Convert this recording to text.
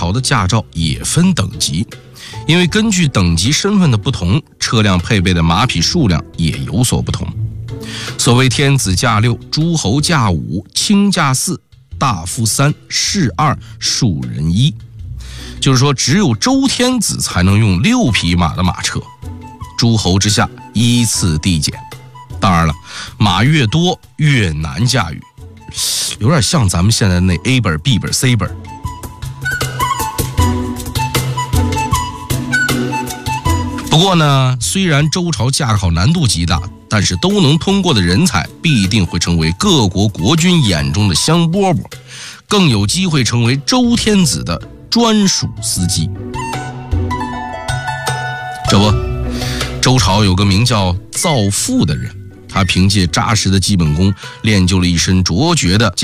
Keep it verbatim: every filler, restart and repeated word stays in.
朝的驾照也分等级，因为根据等级身份的不同，车辆配备的马匹数量也有所不同。所谓天子驾六，诸侯驾五，卿驾四，大夫三，士二，庶人一。就是说，只有周天子才能用六匹马的马车，诸侯之下依次递减。当然了，马越多越难驾驭，有点像咱们现在那 A 本 B 本 C 本。不过呢，虽然周朝驾考难度极大，但是都能通过的人才必定会成为各国国君眼中的香饽饽，更有机会成为周天子的专属司机。这不，周朝有个名叫造父的人，他凭借扎实的基本功，练就了一身卓绝的